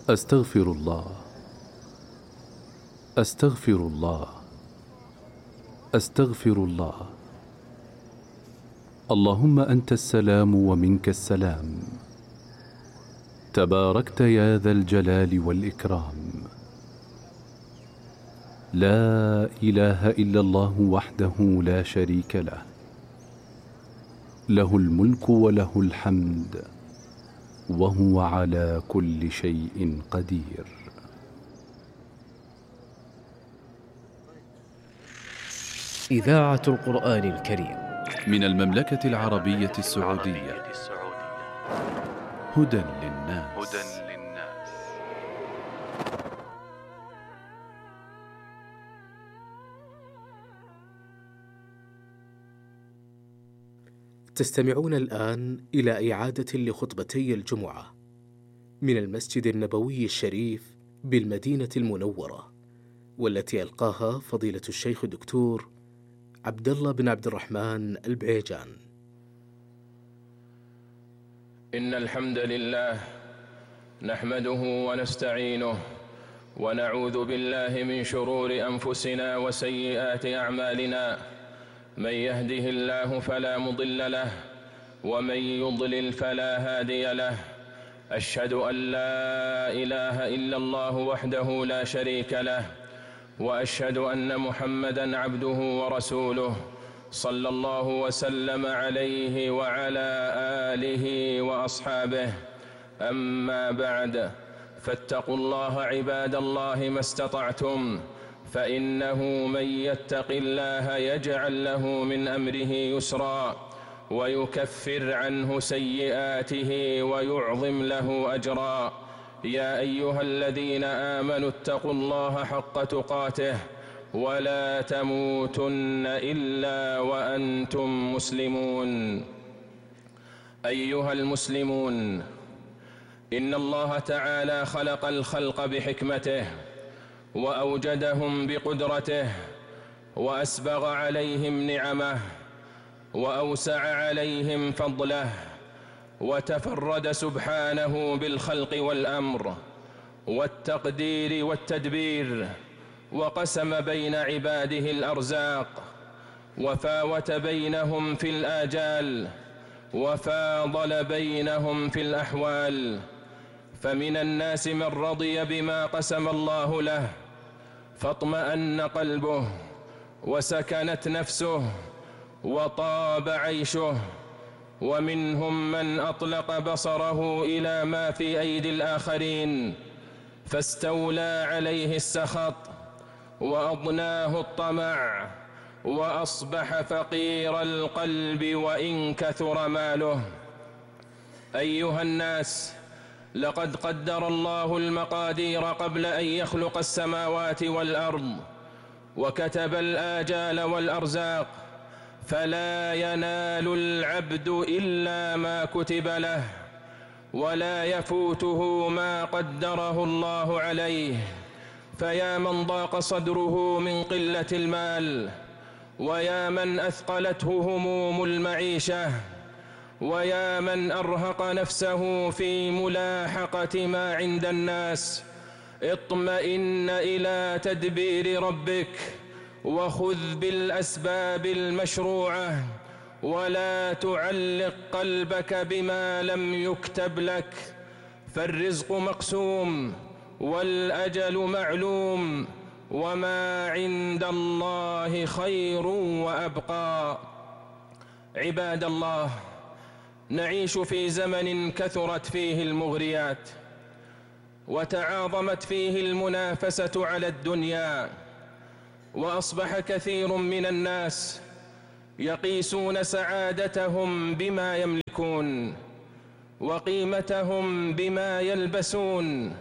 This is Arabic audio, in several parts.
أستغفر الله، أستغفر الله، أستغفر الله. اللهم أنت السلام ومنك السلام، تباركت يا ذا الجلال والإكرام. لا إله إلا الله وحده لا شريك له، له الملك وله الحمد وهو على كل شيء قدير. إذاعة القرآن الكريم من المملكة العربية السعودية. هدى للناس. تستمعون الآن إلى إعادة لخطبتي الجمعة من المسجد النبوي الشريف بالمدينة المنورة، والتي ألقاها فضيلة الشيخ الدكتور عبد الله بن عبد الرحمن البعيجان. إن الحمد لله نحمده ونستعينه ونعوذ بالله من شرور أنفسنا وسيئات أعمالنا. من يهده الله فلا مضل له ومن يضلل فلا هادي له. أشهد أن لا إله إلا الله وحده لا شريك له، وأشهد أن محمدًا عبده ورسوله صلى الله وسلم عليه وعلى آله وأصحابه. أما بعد، فاتقوا الله عباد الله ما استطعتم، فإنه من يتق الله يجعل له من أمره يسرا ويكفر عنه سيئاته ويعظم له أجرا. يا أيها الذين آمنوا اتقوا الله حق تقاته ولا تموتن إلا وأنتم مسلمون. أيها المسلمون، إن الله تعالى خلق الخلق بحكمته وأوجدهم بقدرته، وأسبغ عليهم نعمه وأوسع عليهم فضله، وتفرد سبحانه بالخلق والأمر والتقدير والتدبير، وقسم بين عباده الأرزاق، وفاوت بينهم في الآجال، وفاضل بينهم في الأحوال. فمن الناس من رضي بما قسم الله له فاطمأن قلبه وسكنت نفسه وطاب عيشه، ومنهم من أطلق بصره إلى ما في أيدي الآخرين فاستولى عليه السخط وأضناه الطمع، وأصبح فقير القلب وإن كثر ماله. أيها الناس، لقد قدر الله المقادير قبل أن يخلق السماوات والأرض، وكتب الآجال والأرزاق، فلا ينال العبد إلا ما كتب له، ولا يفوته ما قدره الله عليه. فيا من ضاق صدره من قلة المال، ويا من أثقلته هموم المعيشة، ويا من أرهق نفسه في ملاحقة ما عند الناس، اطمئن إلى تدبير ربك وخذ بالأسباب المشروعة، ولا تعلق قلبك بما لم يكتب لك، فالرزق مقسوم والأجل معلوم، وما عند الله خير وأبقى. عباد الله، نعيش في زمن كثرت فيه المغريات، وتعاظمت فيه المنافسة على الدنيا، وأصبح كثير من الناس يقيسون سعادتهم بما يملكون، وقيمتهم بما يلبسون،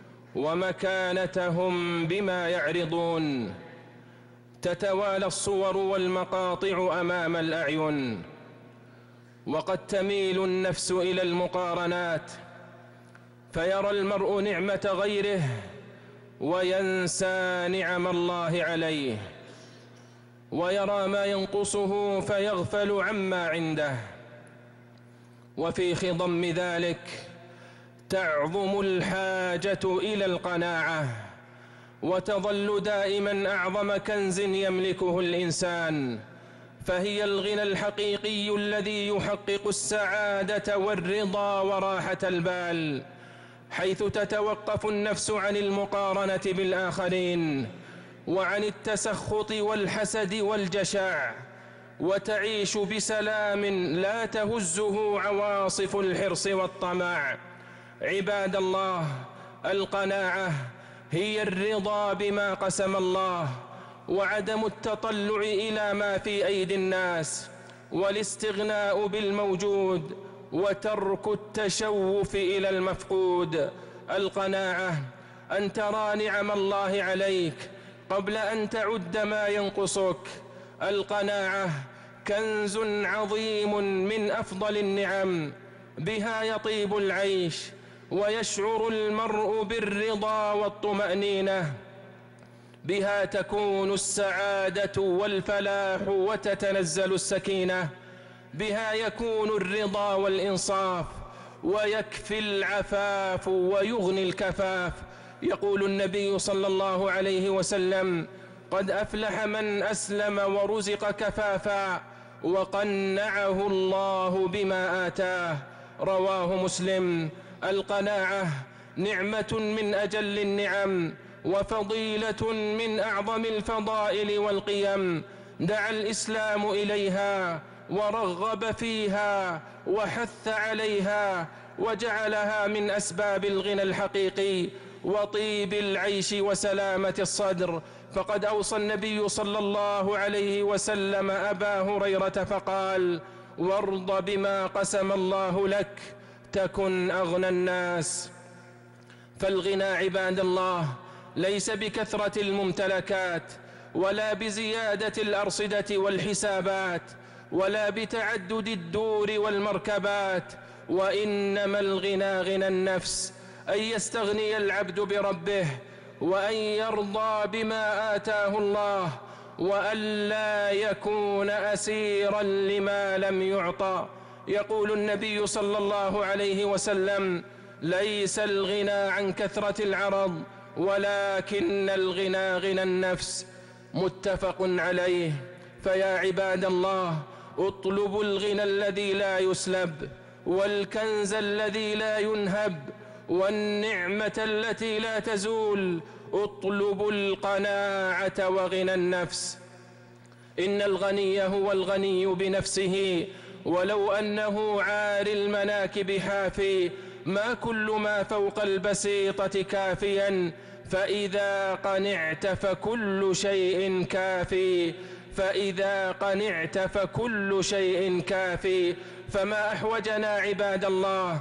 ومكانتهم بما يعرضون. تتوالى الصور والمقاطع أمام الأعين، وقد تميل النفس إلى المقارنات، فيرى المرء نعمة غيره وينسى نعم الله عليه، ويرى ما ينقصه فيغفل عما عنده. وفي خضم ذلك تعظم الحاجة إلى القناعة، وتظل دائما أعظم كنز يملكه الإنسان، فهي الغنى الحقيقي الذي يحقق السعادة والرضا وراحة البال، حيث تتوقف النفس عن المقارنة بالآخرين وعن التسخط والحسد والجشع، وتعيش بسلام لا تهزه عواصف الحرص والطمع. عباد الله، القناعة هي الرضا بما قسم الله، وعدم التطلع إلى ما في أيدي الناس، والاستغناء بالموجود، وترك التشوف إلى المفقود. القناعة أن ترى نعم الله عليك قبل أن تعد ما ينقصك. القناعة كنز عظيم من أفضل النعم، بها يطيب العيش ويشعر المرء بالرضا والطمأنينة، بها تكون السعادة والفلاح وتتنزل السكينة، بها يكون الرضا والإنصاف، ويكفي العفاف ويغني الكفاف. يقول النبي صلى الله عليه وسلم: قد أفلح من أسلم ورزق كفافا وقنعه الله بما آتاه. رواه مسلم. القناعة نعمة من أجل النعم، وفضيلة من أعظم الفضائل والقيم، دعا الإسلام إليها ورغب فيها وحث عليها، وجعلها من أسباب الغنى الحقيقي وطيب العيش وسلامة الصدر. فقد أوصى النبي صلى الله عليه وسلم أبا هريرة فقال: وارض بما قسم الله لك تكن أغنى الناس. فالغنى عباد الله ليس بكثرة الممتلكات، ولا بزيادة الأرصدة والحسابات، ولا بتعدد الدور والمركبات، وإنما الغنى غنى النفس، أن يستغني العبد بربه، وأن يرضى بما آتاه الله، وأن لا يكون أسيرا لما لم يعطى. يقول النبي صلى الله عليه وسلم: ليس الغنى عن كثرة العرض، ولكن الغنى غنى النفس. متفق عليه. فيا عباد الله، اطلبوا الغنى الذي لا يسلب، والكنز الذي لا ينهب، والنعمة التي لا تزول. اطلبوا القناعة وغنى النفس. إن الغني هو الغني بنفسه، ولو أنه عاري المناكب حافي، ما كل ما فوق البسيطة كافيا، فإذا قنعت فكل شيء كافي، فإذا قنعت فكل شيء كافي. فما أحوجنا عباد الله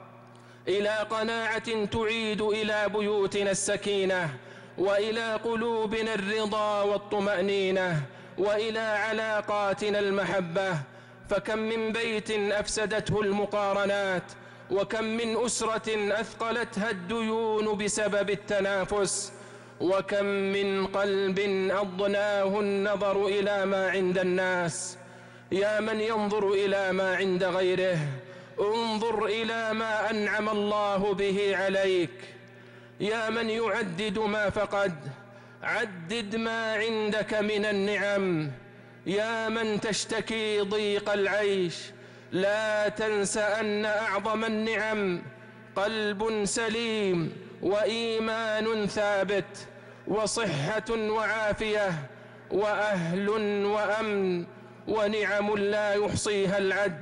إلى قناعة تعيد إلى بيوتنا السكينة، وإلى قلوبنا الرضا والطمأنينة، وإلى علاقاتنا المحبة. فكم من بيت أفسدته المقارنات، وكم من أسرة أثقلتها الديون بسبب التنافس، وكم من قلب أضناه النظر إلى ما عند الناس. يا من ينظر إلى ما عند غيره، انظر إلى ما أنعم الله به عليك. يا من يعدد ما فقد، عدد ما عندك من النعم. يا من تشتكي ضيق العيش، لا تنس أن أعظم النعم قلب سليم، وإيمان ثابت، وصحة وعافية، وأهل وأمن، ونعم لا يحصيها العد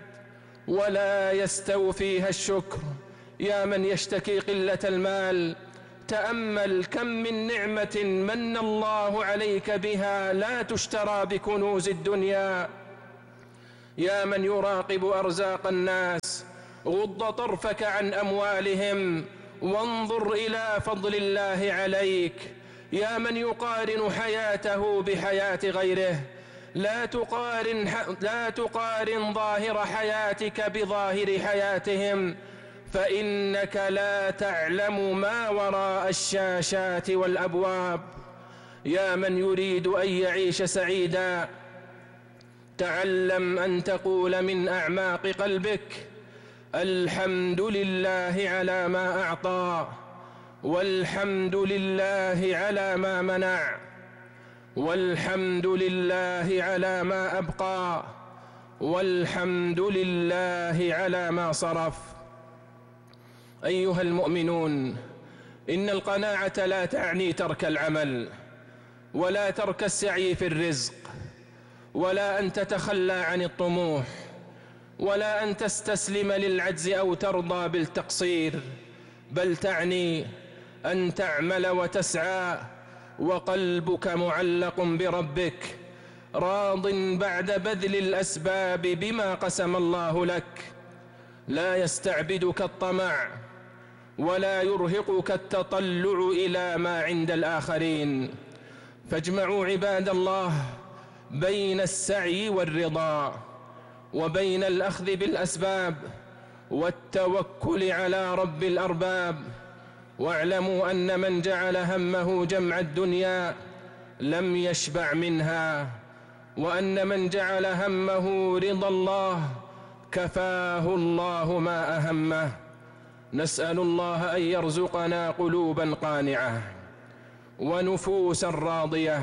ولا يستوفيها الشكر. يا من يشتكي قلة المال، تأمل كم من نعمة من الله عليك بها لا تشترى بكنوز الدنيا. يا من يراقب أرزاق الناس، غض طرفك عن أموالهم وانظر إلى فضل الله عليك. يا من يقارن حياته بحياة غيره، لا تقارن ظاهر حياتك بظاهر حياتهم، فإنك لا تعلم ما وراء الشاشات والأبواب. يا من يريد أن يعيش سعيدا، تعلم أن تقول من أعماق قلبك: الحمد لله على ما أعطى، والحمد لله على ما منع، والحمد لله على ما أبقى، والحمد لله على ما صرف. أيها المؤمنون، إن القناعة لا تعني ترك العمل، ولا ترك السعي في الرزق، ولا أن تتخلى عن الطموح، ولا أن تستسلم للعجز أو ترضى بالتقصير، بل تعني أن تعمل وتسعى وقلبك معلق بربك، راض بعد بذل الأسباب بما قسم الله لك. لا يستعبدك الطمع، ولا يرهقك التطلع إلى ما عند الآخرين، فاجمعوا عباد الله بين السعي والرضا، وبين الأخذ بالأسباب والتوكل على رب الأرباب. واعلموا أن من جعل همه جمع الدنيا لم يشبع منها، وأن من جعل همه رضا الله كفاه الله ما أهمه. نسأل الله أن يرزقنا قلوبا قانعة، ونفوسا راضية،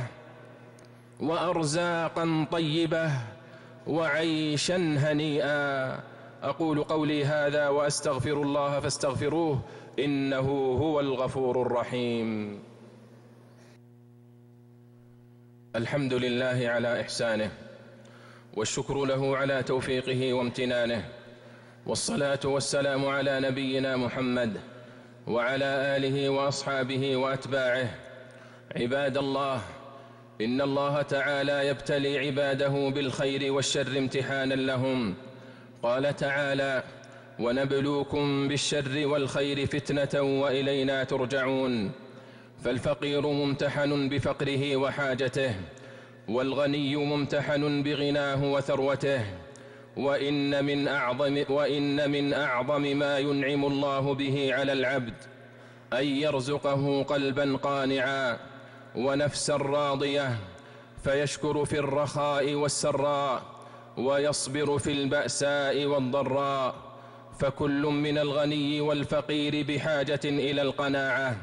وأرزاقا طيبة، وعيشا هنيئا. أقول قولي هذا وأستغفر الله فاستغفروه، إنه هو الغفور الرحيم. الحمد لله على إحسانه، والشكر له على توفيقه وامتنانه، والصلاة والسلام على نبينا محمد وعلى آله وأصحابه وأتباعه. عباد الله، إن الله تعالى يبتلي عباده بالخير والشر امتحانا لهم. قال تعالى: ونبلوكم بالشر والخير فتنة وإلينا ترجعون. فالفقير ممتحن بفقره وحاجته، والغني ممتحن بغناه وثروته. وإن من أعظم ما ينعم الله به على العبد أن يرزقه قلبا قانعا ونفسا راضية، فيشكر في الرخاء والسراء، ويصبر في البأساء والضراء. فكل من الغني والفقير بحاجة إلى القناعة،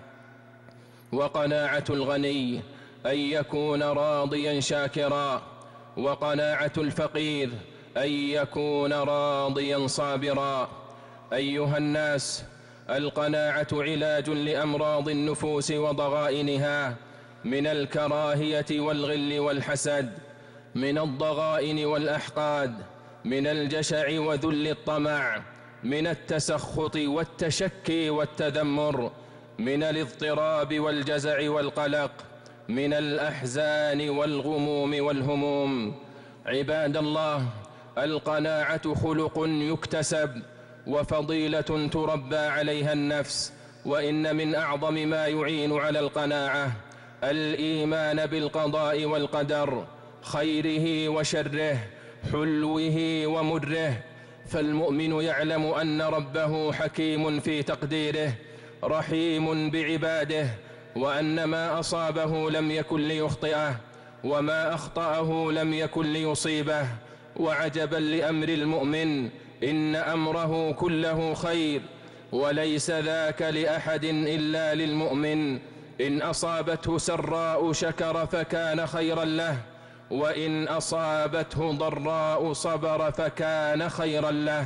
وقناعة الغني أن يكون راضيا شاكرا، وقناعة الفقير أن يكون راضيا صابرا. أيها الناس، القناعة علاج لأمراض النفوس وضغائنها، من الكراهية والغل والحسد، من الضغائن والأحقاد، من الجشع وذل الطمع، من التسخط والتشكي والتذمر، من الاضطراب والجزع والقلق، من الأحزان والغموم والهموم. عباد الله، القناعة خلق يكتسب، وفضيلة تربى عليها النفس. وإن من أعظم ما يعين على القناعة الإيمان بالقضاء والقدر، خيره وشره، حلوه ومره. فالمؤمن يعلم أن ربه حكيم في تقديره، رحيم بعباده، وأن ما أصابه لم يكن ليخطئه، وما أخطأه لم يكن ليصيبه. وعجبا لأمر المؤمن، إن أمره كله خير، وليس ذاك لأحد إلا للمؤمن. إن أصابته سراء شكر فكان خيرا له، وإن أصابته ضراء صبر فكان خيرا له.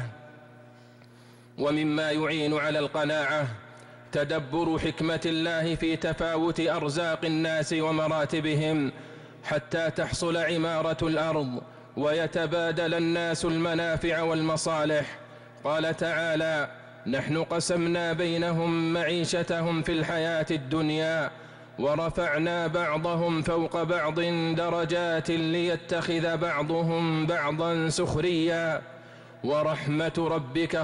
ومما يعين على القناعة تدبر حكمة الله في تفاوت أرزاق الناس ومراتبهم، حتى تحصل عمارة الأرض ويتبادل الناس المنافع والمصالح. قال تعالى: نحن قسمنا بينهم معيشتهم في الحياة الدنيا، ورفعنا بعضهم فوق بعض درجات ليتخذ بعضهم بعضا سخريا، ورحمة ربك